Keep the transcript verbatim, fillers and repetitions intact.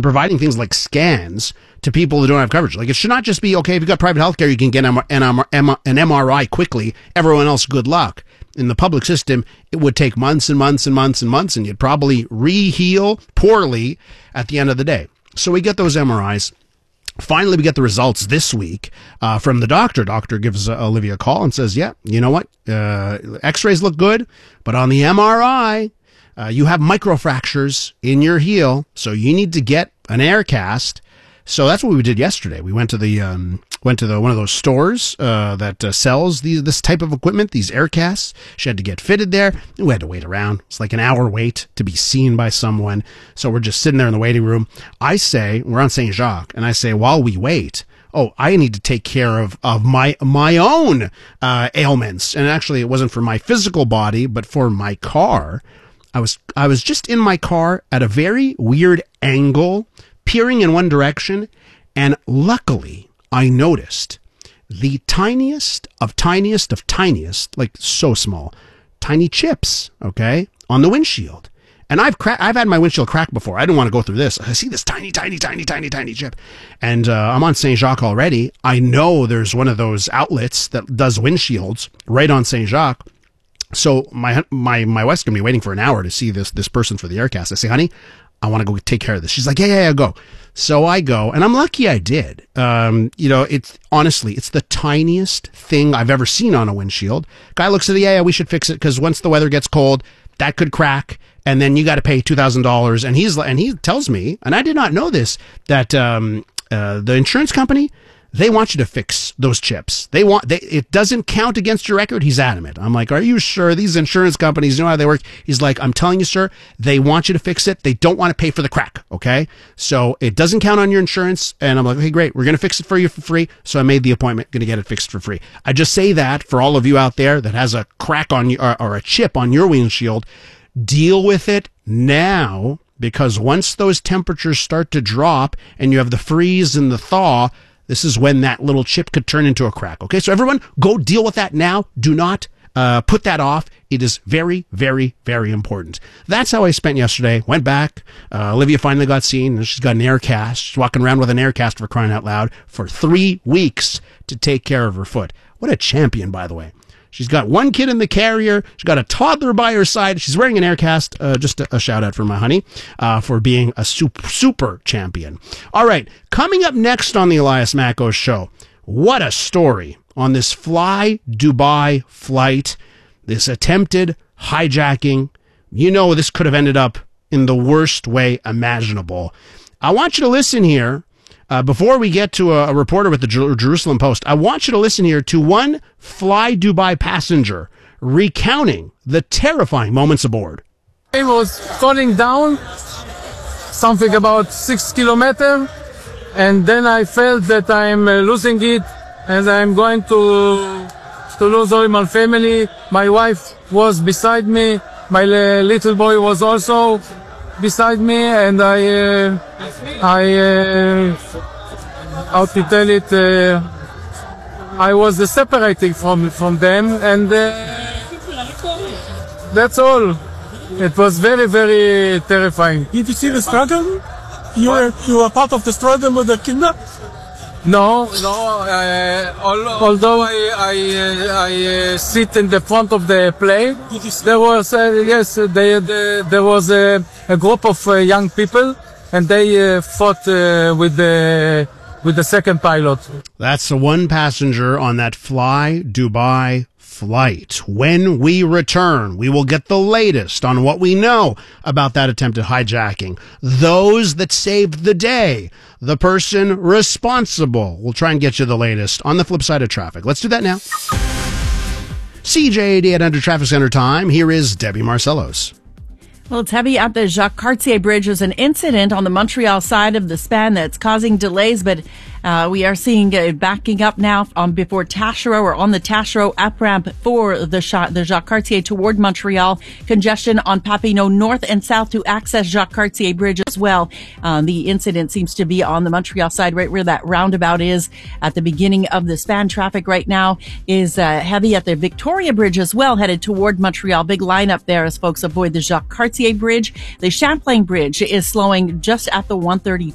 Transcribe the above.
providing things like scans to people who don't have coverage. Like, it should not just be, okay, if you've got private healthcare, you can get an M R I quickly. Everyone else, good luck. In the public system, it would take months and months and months and months, and you'd probably re-heal poorly at the end of the day. So we get those M R Is. Finally, we get the results this week uh, from the doctor. Doctor gives uh, Olivia a call and says, yeah, you know what? Uh, X-rays look good, but on the M R I, uh, you have microfractures in your heel, so you need to get an air cast. So that's what we did yesterday. We went to the um, went to the one of those stores uh, that uh, sells these this type of equipment, these air casts. She had to get fitted there. We had to wait around. It's like an hour wait to be seen by someone. So we're just sitting there in the waiting room. I say, we're on Saint Jacques, and I say, while we wait, oh, I need to take care of, of my my own uh, ailments. And actually, it wasn't for my physical body, but for my car. I was I was just in my car at a very weird angle, peering in one direction, and luckily I noticed the tiniest of tiniest of tiniest, like so small, tiny chips, okay, on the windshield. And I've cra- I've had my windshield cracked before. I didn't want to go through this. I see this tiny, tiny, tiny, tiny, tiny chip. And uh, I'm on Saint Jacques already. I know there's one of those outlets that does windshields right on Saint Jacques. So my my my wife's going to be waiting for an hour to see this this person for the aircast. I say, honey, I want to go take care of this. She's like, yeah, yeah, yeah, go. So I go, and I'm lucky I did. Um, you know, it's honestly, it's the tiniest thing I've ever seen on a windshield. Guy looks at it, yeah, yeah, we should fix it because once the weather gets cold, that could crack, and then you got to pay two thousand dollars. And he's and he tells me, and I did not know this, that um, uh, the insurance company, they want you to fix those chips. They want they, it doesn't count against your record. He's adamant. I'm like, are you sure? These insurance companies know how they work. He's like, I'm telling you, sir, they want you to fix it. They don't want to pay for the crack. Okay, so it doesn't count on your insurance. And I'm like, okay, great. We're gonna fix it for you for free. So I made the appointment. Gonna get it fixed for free. I just say that for all of you out there that has a crack on you or, or a chip on your windshield, deal with it now, because once those temperatures start to drop and you have the freeze and the thaw, this is when that little chip could turn into a crack. Okay, so everyone, go deal with that now. Do not uh, put that off. It is very, very, very important. That's how I spent yesterday. Went back. Uh, Olivia finally got seen. She's got an air cast. She's walking around with an air cast, for crying out loud, for three weeks to take care of her foot. What a champion, by the way. She's got one kid in the carrier. She's got a toddler by her side. She's wearing an air cast. Uh, just a, a shout out for my honey uh, for being a super, super champion. All right. Coming up next on the Elias Mackos Show, what a story on this Fly Dubai flight, this attempted hijacking. You know, this could have ended up in the worst way imaginable. I want you to listen here. Uh, before we get to a, a reporter with the Jer- Jerusalem Post, I want you to listen here to one Fly Dubai passenger recounting the terrifying moments aboard. I was falling down, something about six kilometers, and then I felt that I'm uh, losing it, and I'm going to to lose all my family. My wife was beside me, my uh, little boy was also beside me, and I, uh, I, uh, how to tell it, uh, I was uh, separating from from them, and uh, that's all. It was very, very terrifying. Did you see the struggle? You were you were part of the struggle with the kinder? No, no. Uh, although I I, uh, I uh, sit in the front of the plane, there was uh, yes, they, they, there was a, a group of uh, young people, and they uh, fought uh, with the with the second pilot. That's the one passenger on that Fly Dubai flight. When we return, we will get the latest on what we know about that attempted hijacking, those that saved the day, the person responsible. We'll try and get you the latest on the flip side of traffic. Let's do that now. C J eighty-eight hundred Traffic Center time. Here is Debbie Marcellos. Well, it's heavy at the Jacques Cartier Bridge. There's an incident on the Montreal side of the span that's causing delays, but uh, we are seeing uh, backing up now on before Taschereau or on the Taschereau up ramp for the, Sh- the Jacques Cartier toward Montreal. Congestion on Papineau north and south to access Jacques Cartier Bridge as well. Um, the incident seems to be on the Montreal side, right where that roundabout is at the beginning of the span. Traffic right now is uh, heavy at the Victoria Bridge as well, headed toward Montreal. Big lineup there as folks avoid the Jacques Cartier Bridge. The Champlain Bridge is slowing just at the one thirty